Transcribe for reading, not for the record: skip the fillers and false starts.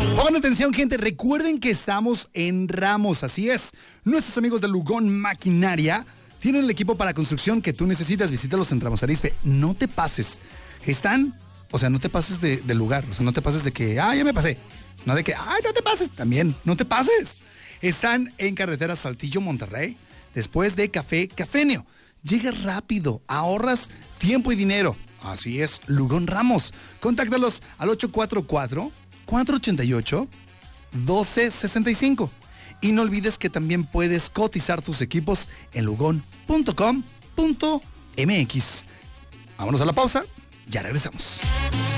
Pongan atención, gente, recuerden que estamos en Ramos, así es. Nuestros amigos de Lugón Maquinaria tienen el equipo para construcción que tú necesitas. Visítalos en Ramos Arizpe. No te pases. No te pases del lugar. O sea, no te pases de que, ya me pasé. No de que, no te pases. También, no te pases. Están en carretera Saltillo, Monterrey, después de Café Cafenio. Llegas rápido, ahorras tiempo y dinero. Así es, Lugón Ramos. Contáctalos al 844-488-1265. Y no olvides que también puedes cotizar tus equipos en lugón.com.mx. Vámonos a la pausa, ya regresamos.